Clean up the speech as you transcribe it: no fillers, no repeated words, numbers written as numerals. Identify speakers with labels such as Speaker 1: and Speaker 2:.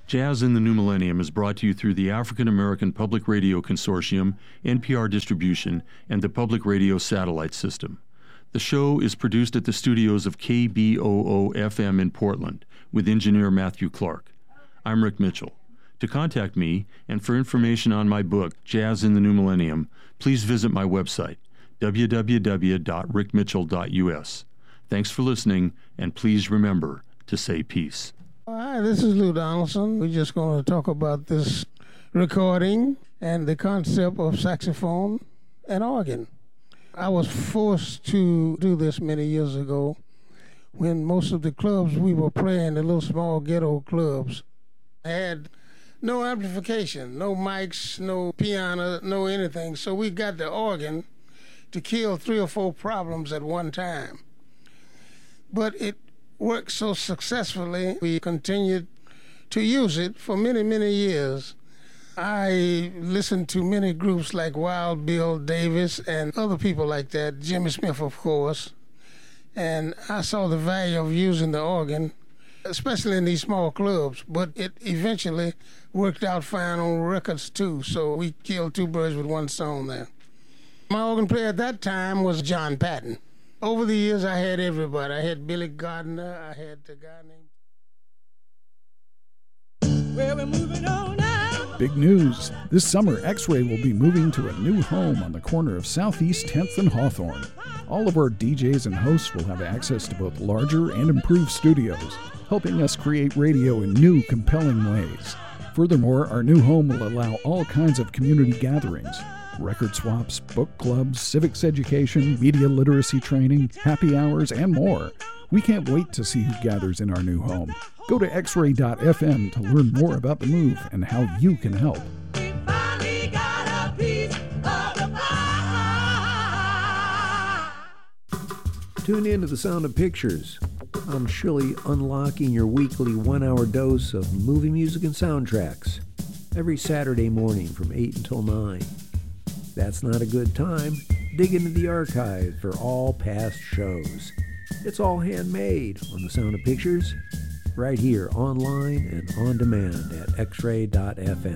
Speaker 1: Jazz in the New Millennium is brought to you through the African American Public Radio Consortium, NPR Distribution, and the Public Radio Satellite System. The show is produced at the studios of KBOO-FM in Portland with engineer Matthew Clark. I'm Rick Mitchell. To contact me and for information on my book, Jazz in the New Millennium, please visit my website, www.rickmitchell.us. Thanks for listening, and please remember to say peace.
Speaker 2: Hi, this is Lou Donaldson. We're just going to talk about this recording and the concept of saxophone and organ. I was forced to do this many years ago when most of the clubs we were playing, the little small ghetto clubs, had no amplification, no mics, no piano, no anything. So we got the organ to kill 3 or 4 problems at one time. But it worked so successfully, we continued to use it for many, many years. I listened to many groups like Wild Bill Davis and other people like that, Jimmy Smith, of course, and I saw the value of using the organ, especially in these small clubs, but it eventually worked out fine on records too, so we killed 2 birds with one stone there. My organ player at that time was John Patton. Over the years, I had everybody. I had Billy Gardner. I had the guy named...
Speaker 3: Well, we're moving on now.
Speaker 4: Big news. This summer, X-Ray will be moving to a new home on the corner of Southeast 10th and Hawthorne. All of our DJs and hosts will have access to both larger and improved studios, helping us create radio in new, compelling ways. Furthermore, our new home will allow all kinds of community gatherings. Record swaps, book clubs, civics education, media literacy training, happy hours, and more. We can't wait to see who gathers in our new home. Go to xray.fm to learn more about the move and how you can help.
Speaker 3: We finally got a piece of the pie.
Speaker 5: Tune in to The Sound of Pictures. I'm Shirley, unlocking your weekly 1-hour dose of movie music and soundtracks every Saturday morning from 8 until 9. That's not a good time. Dig into the archive for all past shows. It's all handmade on The Sound of Pictures, right here online and on demand at xray.fm.